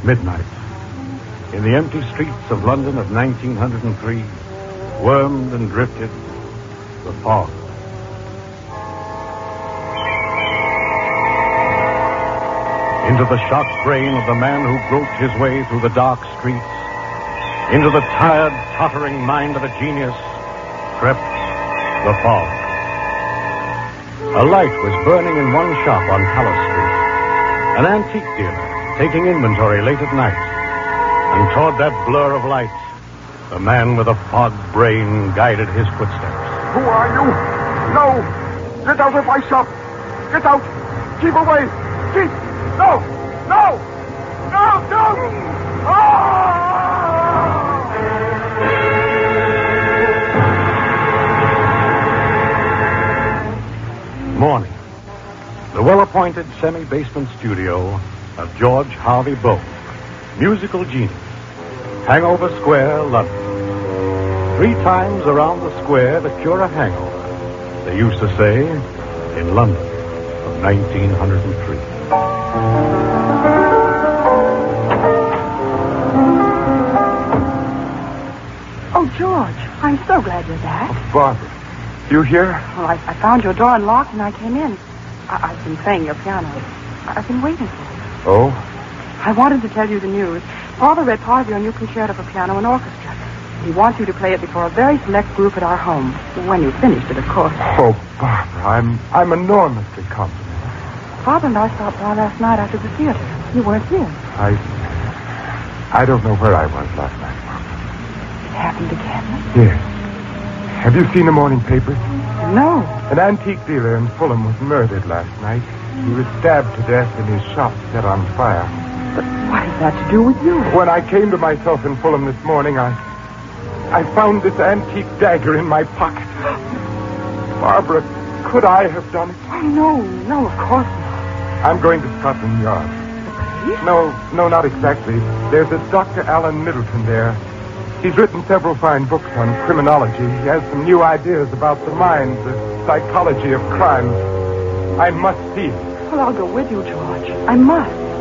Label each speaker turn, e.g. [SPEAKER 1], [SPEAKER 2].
[SPEAKER 1] Midnight. In the empty streets of London of 1903, wormed and drifted the fog. Into the shocked brain of the man who groped his way through the dark streets, into the tired, tottering mind of a genius, crept the fog. A light was burning in one shop on Palace Street. An antique dealer taking inventory late at night. And toward that blur of light, the man with a fogged brain guided his footsteps.
[SPEAKER 2] Who are you? No! Get out of my shop! Get out! Keep away! Keep! No! No! No! Don't!
[SPEAKER 1] Morning. The well-appointed semi-basement studio of George Harvey Bow, musical genius. Hangover Square, London. 3 times around the square to cure a hangover, they used to say, in London of 1903.
[SPEAKER 3] Oh, George, I'm so glad you're back.
[SPEAKER 2] Oh, Barbara, you here?
[SPEAKER 3] Well, I found your door unlocked and I came in. I've been playing your piano. I've been waiting for you.
[SPEAKER 2] Oh?
[SPEAKER 3] I wanted to tell you the news. Father read part of your new concerto for piano and orchestra. He wants you to play it before a very select group at our home. When you've finished it, of course.
[SPEAKER 2] Oh, Barbara, I'm enormously confident.
[SPEAKER 3] Father and I stopped by last night after the theater. You weren't here.
[SPEAKER 2] I don't know where I was last night, Barbara.
[SPEAKER 3] It happened again?
[SPEAKER 2] Yes. Have you seen the morning papers?
[SPEAKER 3] No.
[SPEAKER 2] An antique dealer in Fulham was murdered last night. He was stabbed to death and his shop set on fire.
[SPEAKER 3] But what has that to do with you?
[SPEAKER 2] When I came to myself in Fulham this morning, I found this antique dagger in my pocket. Barbara, could I have done it?
[SPEAKER 3] Oh, no, of course not.
[SPEAKER 2] I'm going to Scotland Yard.
[SPEAKER 3] The police?
[SPEAKER 2] No, not exactly. There's a Dr. Alan Middleton there. He's written several fine books on criminology. He has some new ideas about the mind, the psychology of crime. I must see him.
[SPEAKER 3] Well, I'll go with you, George. I must.